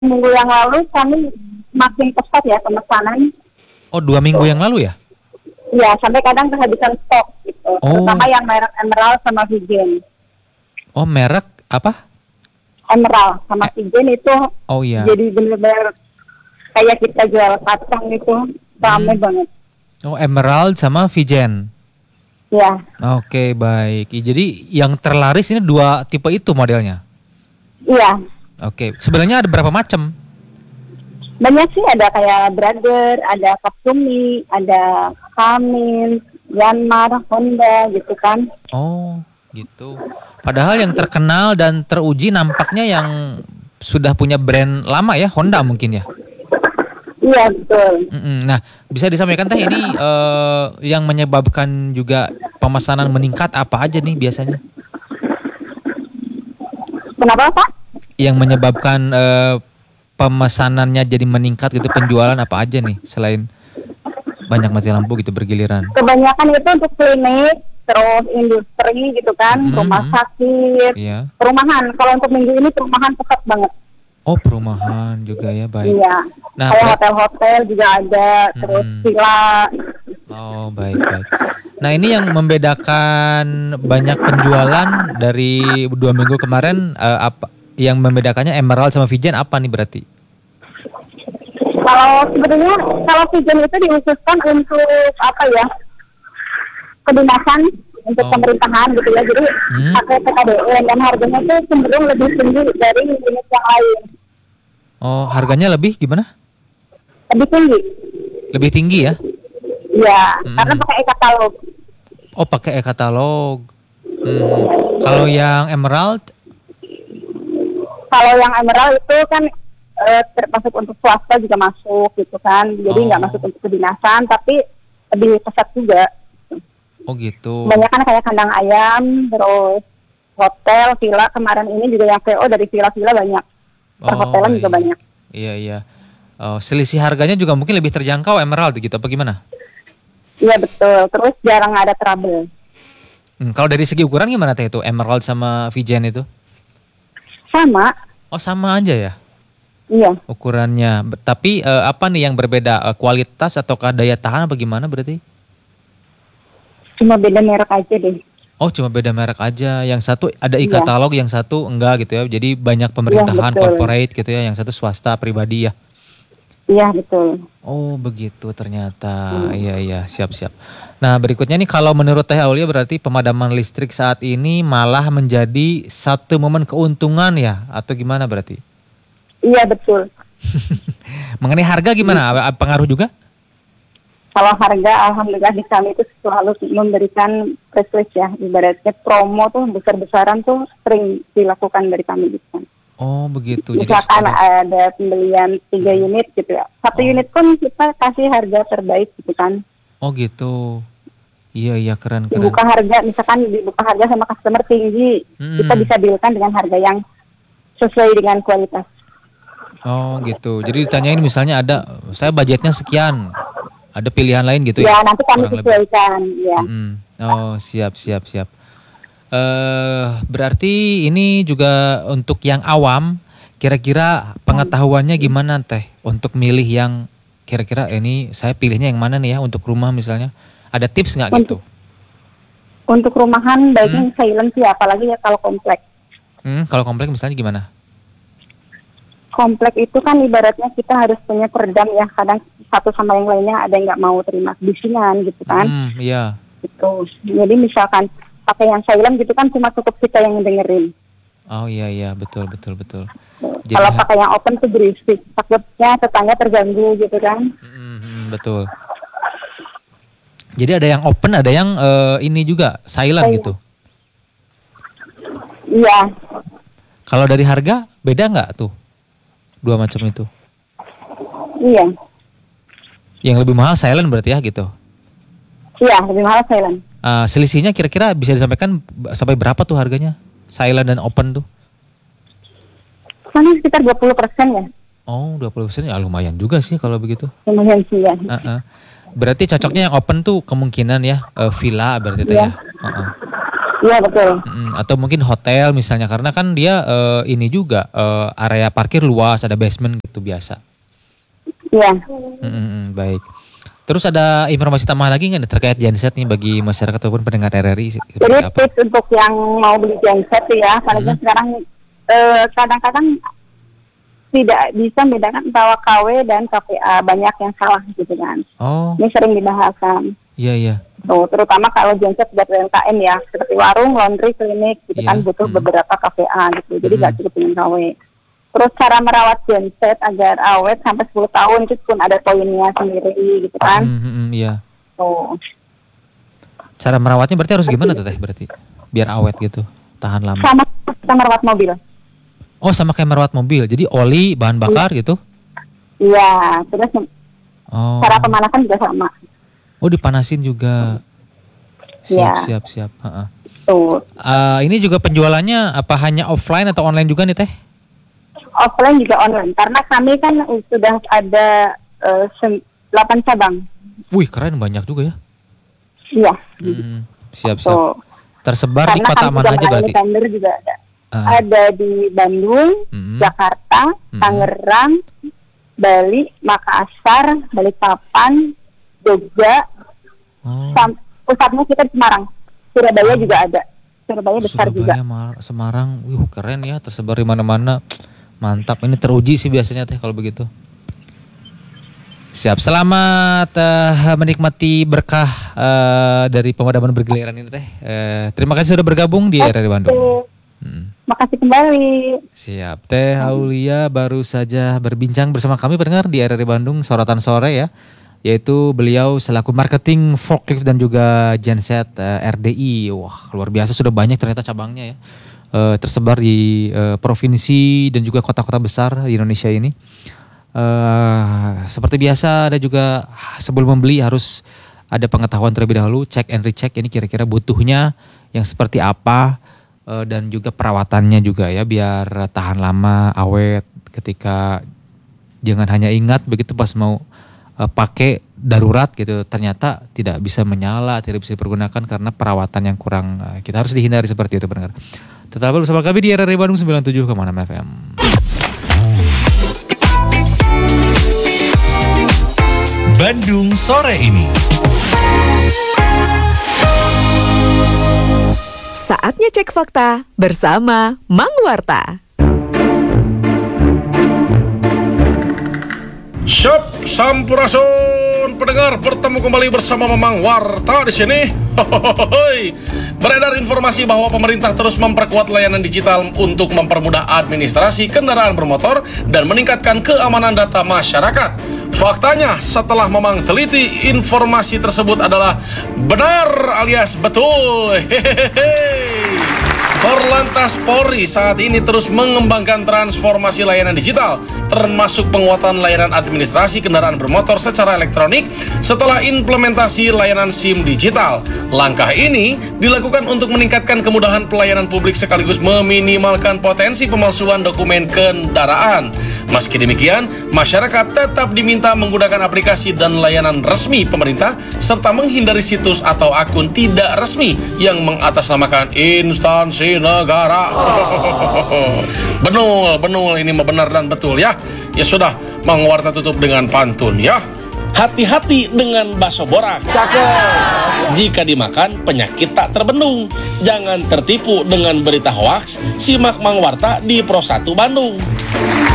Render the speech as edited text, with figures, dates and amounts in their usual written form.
minggu yang lalu kami makin pesat ya pemesanan. Oh, 2 minggu yang lalu ya? Ya, sampai kadang kehabisan stok gitu. Oh. Terutama yang merek Emerald sama Vigen. Oh, merek apa? Emerald sama Vigen itu Oh iya. jadi benar-benar kayak kita jual kacang gitu, rame banget. Oh, Emerald sama Vigen. Ya, Oke, baik. Jadi yang terlaris ini 2 tipe itu modelnya. iya. Oke, sebenarnya ada berapa macam? Banyak sih, ada kayak Brother, ada Kapsumi, ada Kamin, Yanmar, Honda gitu kan. Oh, gitu. Padahal yang terkenal dan teruji nampaknya yang sudah punya brand lama ya, Honda mungkin ya. Iya, betul. Nah, bisa disampaikan Teh ini yang menyebabkan juga pemesanan meningkat apa aja nih biasanya? Kenapa, Pak? Yang menyebabkan pemesanannya jadi meningkat gitu, penjualan apa aja nih selain banyak mati lampu gitu bergiliran? Kebanyakan itu untuk klinik, terus industri gitu kan, rumah sakit, Iya. perumahan. Kalau untuk minggu ini perumahan pesat banget. Oh, perumahan juga ya, baik. Iya. Nah, kayak hotel-hotel juga ada, terus villa. Oh, baik. Nah, ini yang membedakan banyak penjualan dari 2 minggu kemarin, apa yang membedakannya Emerald sama Vigen apa nih berarti? Kalau sebenarnya kalau Vigen itu diususkan untuk apa ya? Kedinasan untuk pemerintahan gitu ya. Jadi pakai PKDN dan harganya itu cenderung lebih tinggi dari unit yang lain. Oh, harganya lebih gimana? Lebih tinggi. Lebih tinggi ya? Iya, karena pakai e-katalog. Oh, pakai e-katalog. Kalau yang Emerald? Kalau yang Emerald itu kan termasuk untuk swasta juga masuk gitu kan. Jadi nggak masuk untuk kedinasan, tapi lebih pesat juga. Oh gitu. Banyak kan kayak kandang ayam, terus hotel, villa. Kemarin ini juga yang VO dari villa-villa banyak. Perhotelan juga banyak. Iya. Selisih harganya juga mungkin lebih terjangkau Emerald gitu, apa gimana? Iya betul. Terus jarang ada trouble. Kalau dari segi ukuran gimana Teh itu Emerald sama Vigen itu? Sama. Oh, sama aja ya? Iya. Ukurannya. Tapi apa nih yang berbeda? Kualitas ataukah daya tahan apa gimana berarti? Cuma beda merek aja deh. Oh, cuma beda merek aja. Yang satu ada e-katalog, yang satu enggak gitu ya. Jadi banyak pemerintahan, corporate gitu ya. Yang satu swasta, pribadi ya. Iya, betul. Oh, begitu ternyata. Iya, siap-siap. Nah, berikutnya nih kalau menurut Teh Aulia berarti pemadaman listrik saat ini malah menjadi satu momen keuntungan ya? Atau gimana berarti? Iya, betul. Mengenai harga gimana? Pengaruh juga? Kalau harga, alhamdulillah di kami itu selalu memberikan press list ya. Ibaratnya promo tuh besar-besaran tuh sering dilakukan dari kami gitu kan. Oh begitu. Misalkan ada pembelian 3 unit gitu ya. 1 unit pun kita kasih harga terbaik gitu kan. Oh gitu. Iya keren. Dibuka harga, misalkan dibuka harga sama customer tinggi. Kita bisa dealkan dengan harga yang sesuai dengan kualitas. Oh gitu. Jadi ditanyain misalnya saya budgetnya sekian. Ada pilihan lain gitu ya? Ya, nanti kami sesuaikan, ya. Oh, siap. Berarti ini juga untuk yang awam, kira-kira pengetahuannya gimana Teh? Untuk milih yang kira-kira ini saya pilihnya yang mana nih ya untuk rumah misalnya? Ada tips nggak gitu? Untuk rumahan baiknya silent sih, apalagi ya kalau kompleks. Kalau kompleks misalnya gimana? Komplek itu kan ibaratnya kita harus punya peredam ya, kadang satu sama yang lainnya ada yang nggak mau terima bisingan gitu kan. Iya. Gitu. Jadi misalkan pakai yang silent gitu kan cuma cukup kita yang dengerin. Oh iya betul. Jadi kalau pakai yang open tuh berisik, takutnya tetangga terganggu gitu kan. Betul. Jadi ada yang open, ada yang ini juga silent gitu. Iya. Kalau dari harga beda nggak tuh? 2 macam itu. Iya. Yang lebih mahal silent berarti ya gitu? Iya, lebih mahal silent. Selisihnya kira-kira bisa disampaikan sampai berapa tuh harganya? Silent dan open tuh? Sana sekitar 20% ya. Oh, 20% ya lumayan juga sih kalau begitu. Lumayan sih ya. Berarti cocoknya yang open tuh kemungkinan ya villa berarti ya. Iya betul. Atau mungkin hotel misalnya, karena kan dia ini juga area parkir luas, ada basement gitu biasa. Iya. Baik. Terus ada informasi tambahan lagi nggak terkait genset nih bagi masyarakat ataupun pendengar RRI? Jadi tips untuk yang mau beli genset ya, karena sekarang kadang-kadang tidak bisa membedakan antara KW dan KPA, banyak yang salah gitu kan. Oh. Ini sering dibahasan. Iya. Tuh, terutama kalau genset buat UMKM ya, seperti warung, laundry, klinik, gitu kan butuh beberapa KPA gitu. Jadi nggak cukup dengan KW. Terus cara merawat genset agar awet sampai 10 tahun itu pun ada poinnya sendiri gitu kan. Iya. Tuh. Cara merawatnya berarti harus gimana tuh Teh berarti? Biar awet gitu, tahan lama. Sama kita merawat mobil. Oh, sama kayak merawat mobil. Jadi oli, bahan bakar gitu? Iya, terus cara pemanasan juga sama. Oh, dipanasin juga. Siap. Tuh. Ini juga penjualannya apa hanya offline atau online juga nih Teh? Offline juga online, karena kami kan sudah ada 8 cabang. Wih, keren, banyak juga ya. Iya. Siap. Tersebar di kota mana aja berarti? Tender juga ada. Ada di Bandung, Jakarta, Tangerang, Bali, Makassar, Balikpapan, Jogja. Pusatnya kita di Semarang. Surabaya juga ada. Surabaya besar juga. Semarang, keren ya, tersebar di mana-mana. Mantap, ini teruji sih biasanya Teh kalau begitu. Siap, selamat menikmati berkah dari pemadaman bergiliran ini Teh. Terima kasih sudah bergabung di RRI Bandung. Makasih kembali. Siap, Teh Aulia baru saja berbincang bersama kami pendengar di RRI Bandung Sorotan Sore ya. Yaitu beliau selaku marketing forklift dan juga genset RDI. Wah, luar biasa, sudah banyak ternyata cabangnya ya. Tersebar di provinsi dan juga kota-kota besar di Indonesia ini. Seperti biasa ada juga sebelum membeli harus ada pengetahuan terlebih dahulu, check and recheck ini kira-kira butuhnya yang seperti apa dan juga perawatannya juga ya biar tahan lama, awet ketika jangan hanya ingat begitu pas mau pakai darurat gitu ternyata tidak bisa menyala, tidak bisa dipergunakan karena perawatan yang kurang. Kita harus dihindari seperti itu pendengar. Tetap bersama kami di RRI Bandung 97,6 FM. Bandung sore ini. Saatnya cek fakta bersama Mang Warta. Syap, sampurasun pendengar, bertemu kembali bersama Mamang Warta di sini. Beredar informasi bahwa pemerintah terus memperkuat layanan digital untuk mempermudah administrasi kendaraan bermotor dan meningkatkan keamanan data masyarakat. Faktanya, setelah Mamang teliti, informasi tersebut adalah benar alias betul. Korlantas Polri saat ini terus mengembangkan transformasi layanan digital, termasuk penguatan layanan administrasi kendaraan bermotor secara elektronik setelah implementasi layanan SIM digital. Langkah ini dilakukan untuk meningkatkan kemudahan pelayanan publik sekaligus meminimalkan potensi pemalsuan dokumen kendaraan. Meski demikian, masyarakat tetap diminta menggunakan aplikasi dan layanan resmi pemerintah serta menghindari situs atau akun tidak resmi yang mengatasnamakan instansi negara. Benul ini mah benar dan betul ya. Ya sudah, Mang Warta tutup dengan pantun ya. Hati-hati dengan bakso borak. Jika dimakan, penyakit tak terbendung. Jangan tertipu dengan berita hoaks. Simak Mang Warta di Pro 1 Bandung.